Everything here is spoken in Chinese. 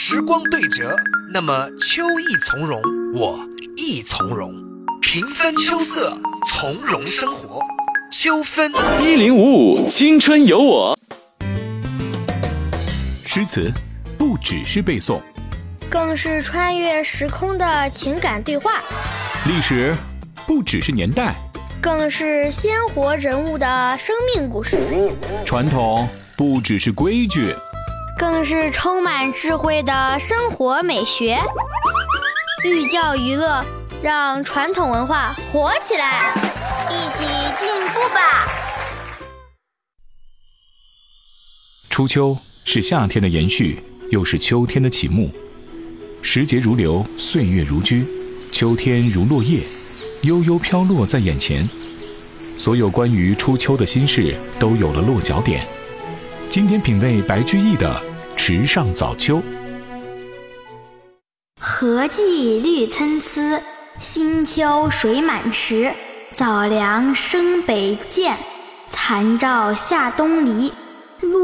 时光对折，那么秋意从容，我亦从容。平分秋色，从容生活。秋分 1055青春有我。 诗词不只是背诵， 更是穿越时空的情感对话； 历史不只是年代， 更是鲜活人物的生命故事； 传统不只是规矩， 更是充满智慧的生活美学。寓教于乐，让传统文化活起来，一起进步吧！ 初秋是夏天的延续，又是秋天的启幕。时节如流，岁月如驹，秋天如落叶，悠悠飘落在眼前。所有关于初秋的心事都有了落脚点。今天品味白居易的《池上早秋》。 荷季绿参差，新秋水满池。早凉生北涧，残照下东篱。